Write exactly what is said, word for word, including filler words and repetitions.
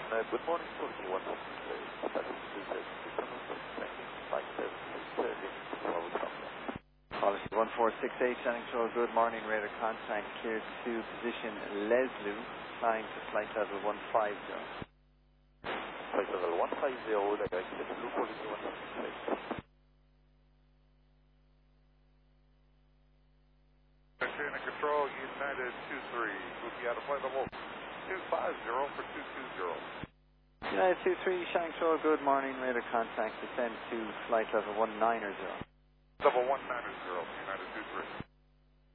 uh, good morning, Turkey one six eight, seven two seven, five seven six seven, Policy one four six eight, Shannon Control, good morning, radar contact, cleared to position Leslie, flying to flight level one five zero. Flight level one five zero, direct to Blue Policy one six eight. Shannon Control, United two three, moving out of flight level two five zero for two two zero. United two three, Shannon Control, good morning, radar contact, descend to flight level one nine zero. Level one nine zero, United two three.